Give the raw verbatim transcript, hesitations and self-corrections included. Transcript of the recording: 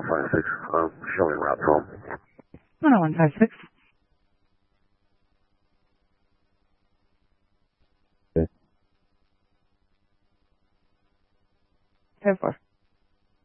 five six, um, showing route home. one oh one five six. Okay. ten four.